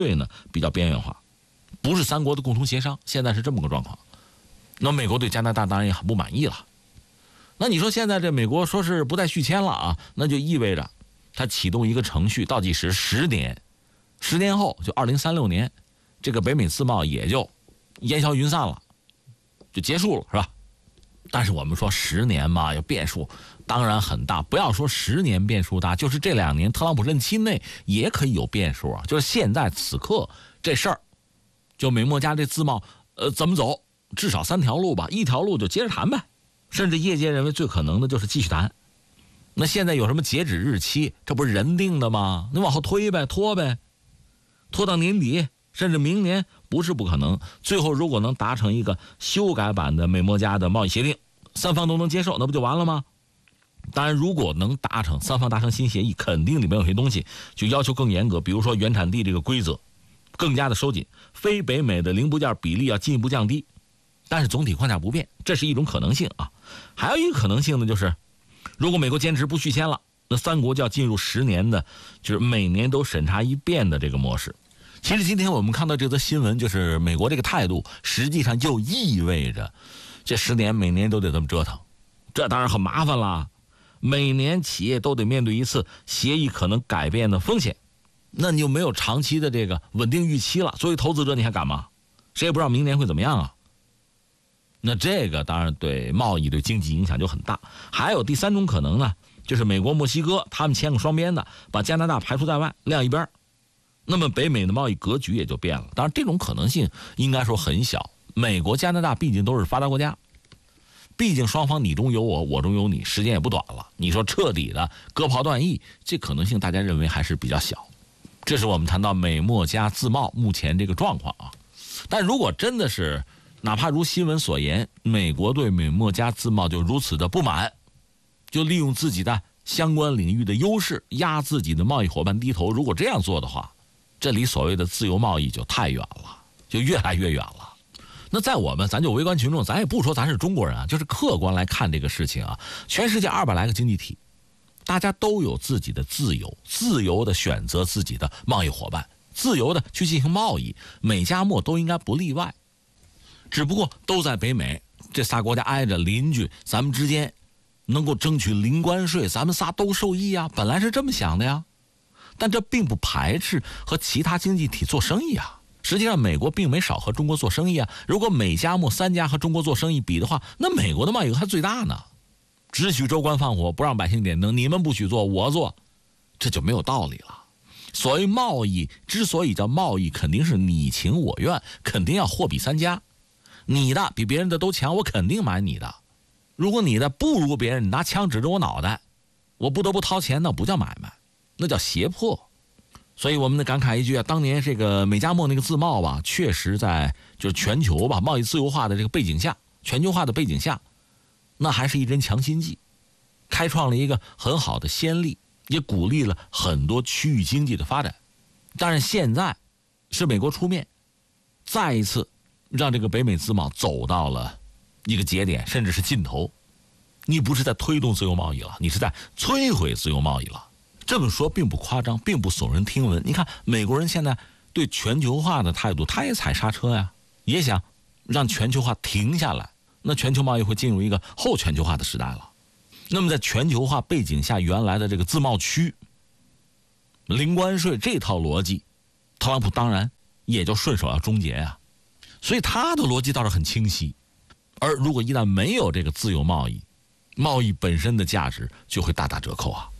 对呢比较边缘化，不是三国的共同协商，现在是这么个状况。那美国对加拿大当然也很不满意了。那你说现在这美国说是不再续签了啊，那就意味着它启动一个程序，倒计时10年，10年后就2036年，这个北美自贸也就烟消云散了，就结束了，是吧？但是我们说10年嘛，有变数当然很大，不要说10年变数大，就是这2年特朗普任期内也可以有变数啊。就是现在此刻这事儿，就美墨加这自贸怎么走，至少3条路吧，一条路就接着谈呗，甚至业界认为最可能的就是继续谈。那现在有什么截止日期？这不是人定的吗？你往后推呗，拖呗，拖到年底甚至明年不是不可能。最后如果能达成一个修改版的美墨加的贸易协定，3方都能接受，那不就完了吗？当然如果能达成3方达成新协议，肯定里面有些东西就要求更严格，比如说原产地这个规则更加的收紧，非北美的零部件比例要进一步降低，但是总体框架不变，这是一种可能性啊。还有一个可能性呢，就是如果美国坚持不续签了，那3国就要进入10年的就是每年都审查一遍的这个模式。其实今天我们看到这则新闻，就是美国这个态度实际上就意味着这10年每年都得这么折腾，这当然很麻烦啦。每年企业都得面对一次协议可能改变的风险，那你就没有长期的这个稳定预期了。作为投资者你还干嘛？谁也不知道明年会怎么样啊。那这个当然对贸易对经济影响就很大。还有第3种可能呢，就是美国墨西哥他们签个双边的，把加拿大排除在外晾一边，那么北美的贸易格局也就变了。当然这种可能性应该说很小，美国加拿大毕竟都是发达国家，毕竟双方你中有我，我中有你，时间也不短了。你说彻底的割袍断义，这可能性大家认为还是比较小。这是我们谈到美墨加自贸目前这个状况啊。但如果真的是哪怕如新闻所言，美国对美墨加自贸就如此的不满，就利用自己的相关领域的优势压自己的贸易伙伴低头，如果这样做的话，这离所谓的自由贸易就太远了，就越来越远了。那在我们咱就围观群众，咱也不说咱是中国人啊，就是客观来看这个事情啊，全世界200来个经济体，大家都有自己的自由，自由的选择自己的贸易伙伴，自由的去进行贸易，美加墨都应该不例外。只不过都在北美，这仨国家挨着邻居，咱们之间能够争取零关税，咱们仨都受益啊，本来是这么想的呀。但这并不排斥和其他经济体做生意啊。实际上美国并没少和中国做生意啊，如果美加墨3家和中国做生意比的话，那美国的贸易额还最大呢。只许州官放火，不让百姓点灯，你们不许做我做，这就没有道理了。所谓贸易之所以叫贸易，肯定是你情我愿，肯定要货比3家，你的比别人的都强，我肯定买你的。如果你的不如别人，你拿枪指着我脑袋，我不得不掏钱，那不叫买卖，那叫胁迫。所以我们得感慨一句啊，当年这个美加墨那个自贸吧，确实在就是全球吧贸易自由化的这个背景下，全球化的背景下，那还是一针强心剂，开创了一个很好的先例，也鼓励了很多区域经济的发展。但是现在是美国出面，再一次让这个北美自贸走到了一个节点，甚至是尽头。你不是在推动自由贸易了，你是在摧毁自由贸易了。这么说并不夸张，并不耸人听闻。你看美国人现在对全球化的态度，他也踩刹车呀，也想让全球化停下来，那全球贸易会进入一个后全球化的时代了。那么在全球化背景下，原来的这个自贸区零关税这套逻辑，特朗普当然也就顺手要终结呀。所以他的逻辑倒是很清晰。而如果一旦没有这个自由贸易，贸易本身的价值就会大打折扣啊。